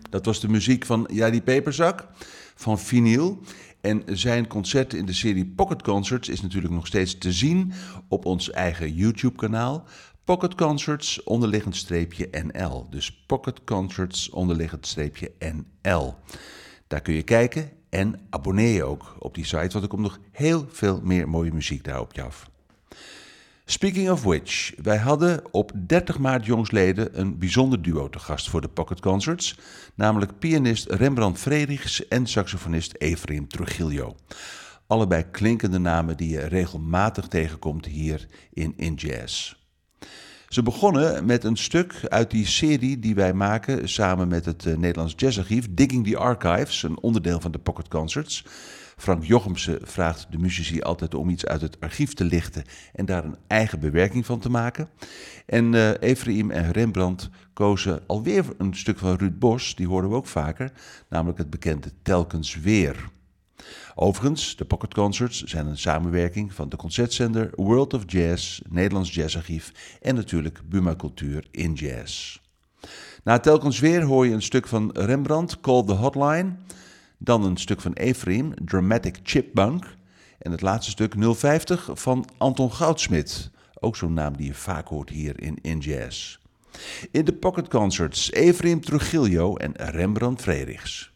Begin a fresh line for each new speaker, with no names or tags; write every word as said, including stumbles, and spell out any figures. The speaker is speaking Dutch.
Dat was de muziek van Jari Peperzak van Vinyl. En zijn concert in de serie Pocket Concerts is natuurlijk nog steeds te zien op ons eigen YouTube-kanaal. Pocket Concerts onderliggend streepje N L. Dus Pocket Concerts onderliggend streepje N L. Daar kun je kijken en abonneer je ook op die site, want er komt nog heel veel meer mooie muziek daar op je af. Speaking of which, wij hadden op dertig maart jongsleden een bijzonder duo te gast voor de Pocket Concerts, namelijk pianist Rembrandt Fredrichs en saxofonist Efraim Trujillo. Allebei klinkende namen die je regelmatig tegenkomt hier in In Jazz. Ze begonnen met een stuk uit die serie die wij maken samen met het Nederlands Jazzarchief, Digging the Archives, een onderdeel van de Pocket Concerts. Frank Jochemsen vraagt de muzici altijd om iets uit het archief te lichten en daar een eigen bewerking van te maken. En uh, Efraim en Rembrandt kozen alweer een stuk van Ruud Bos, die hoorden we ook vaker, namelijk het bekende Telkens Weer. Overigens, de Pocket Concerts zijn een samenwerking van de concertzender World of Jazz, Nederlands Jazzarchief en natuurlijk Buma Cultuur in Jazz. Na Telkens Weer hoor je een stuk van Rembrandt, Call the Hotline, dan een stuk van Efraim, Dramatic Chipmunk, en het laatste stuk nul vijftig van Anton Goudsmit, ook zo'n naam die je vaak hoort hier in In Jazz. In de Pocket Concerts Efraim Trujillo en Rembrandt Fredrichs.